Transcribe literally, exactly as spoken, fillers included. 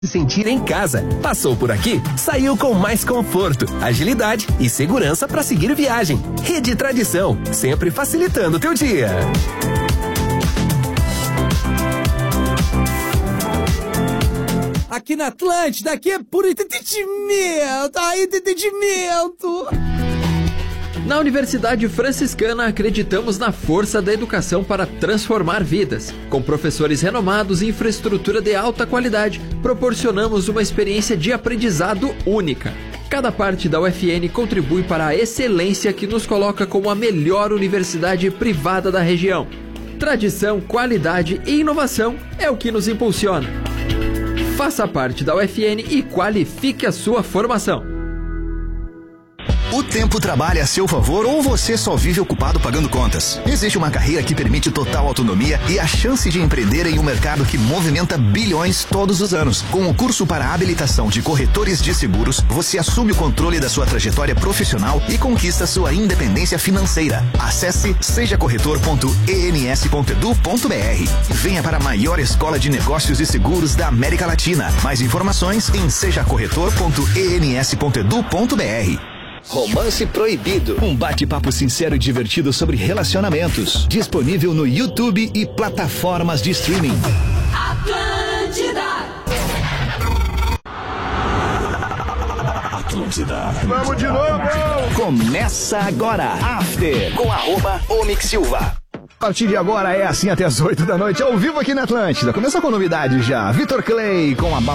Se sentir em casa. Passou por aqui? Saiu com mais conforto, agilidade e segurança para seguir viagem. Rede Tradição, sempre facilitando o teu dia. Aqui na Atlântida, aqui é puro entretenimento, aí entretenimento. Na Universidade Franciscana, acreditamos na força da educação para transformar vidas. Com professores renomados e infraestrutura de alta qualidade, proporcionamos uma experiência de aprendizado única. Cada parte da U F N contribui para a excelência que nos coloca como a melhor universidade privada da região. Tradição, qualidade e inovação é o que nos impulsiona. Faça parte da U F N e qualifique a sua formação. O tempo trabalha a seu favor ou você só vive ocupado pagando contas? Existe uma carreira que permite total autonomia e a chance de empreender em um mercado que movimenta bilhões todos os anos. Com o curso para a habilitação de corretores de seguros, você assume o controle da sua trajetória profissional e conquista sua independência financeira. Acesse seja corretor ponto e n s ponto e d u ponto b r e venha para a maior escola de negócios e seguros da América Latina. Mais informações em seja corretor ponto e n s ponto e d u ponto b r. Romance Proibido. Um bate-papo sincero e divertido sobre relacionamentos. Disponível no YouTube e plataformas de streaming. Atlântida. Atlântida. Vamos de novo! Começa agora. After. Com arroba Omix Silva. A partir de agora é assim até as oito da noite, ao vivo aqui na Atlântida. Começa com novidade já. Vitor Clay com a